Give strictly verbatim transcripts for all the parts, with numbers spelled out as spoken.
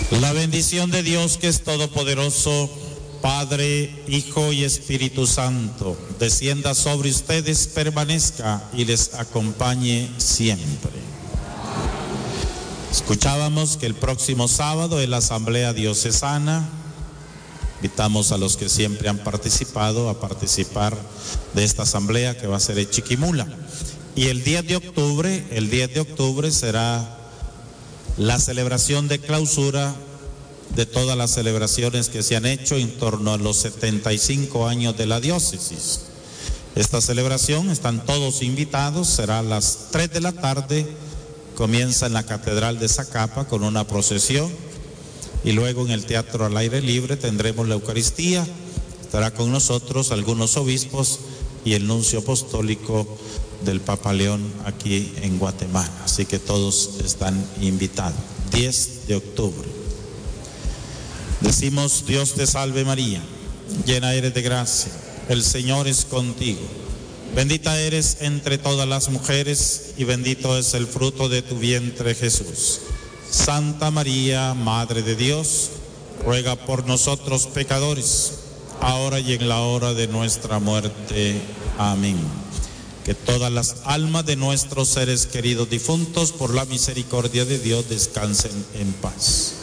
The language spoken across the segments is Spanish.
La bendición de Dios, que es todopoderoso, Padre, Hijo y Espíritu Santo, descienda sobre ustedes, permanezca y les acompañe siempre. Escuchábamos que el próximo sábado es la Asamblea Diocesana. Invitamos a los que siempre han participado a participar de esta asamblea que va a ser en Chiquimula. Y el diez de octubre, el diez de octubre será la celebración de clausura de todas las celebraciones que se han hecho en torno a los setenta y cinco años de la diócesis. Esta celebración, están todos invitados, será a las tres de la tarde, comienza en la Catedral de Zacapa con una procesión y luego en el Teatro al Aire Libre tendremos la Eucaristía. Estará con nosotros algunos obispos y el nuncio apostólico del Papa León aquí en Guatemala. Así que todos están invitados. diez de octubre. Decimos: Dios te salve María, llena eres de gracia, el Señor es contigo. Bendita eres entre todas las mujeres y bendito es el fruto de tu vientre, Jesús. Santa María, Madre de Dios, ruega por nosotros pecadores, ahora y en la hora de nuestra muerte. Amén. Que todas las almas de nuestros seres queridos difuntos, por la misericordia de Dios, descansen en paz.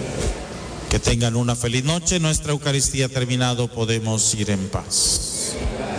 Que tengan una feliz noche. Nuestra Eucaristía ha terminado, podemos ir en paz.